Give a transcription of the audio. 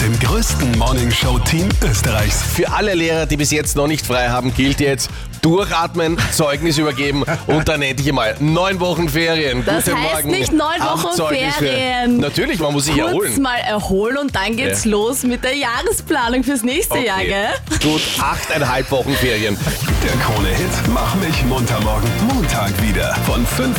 mit dem größten Morningshow-Team Österreichs. Für alle Lehrer, die bis jetzt noch nicht frei haben, gilt jetzt durchatmen, Zeugnis übergeben und dann endlich einmal 9 Wochen Ferien. Das Guten heißt Morgen. nicht 9 Wochen Abzeugnis Ferien. Natürlich, man muss sich Kurz erholen. mal erholen und dann geht's los mit der Jahresplanung fürs nächste Jahr, gell? Gut, 8,5 Wochen Ferien. Der Krone-Hit Mach mich munter morgen Montag wieder von 5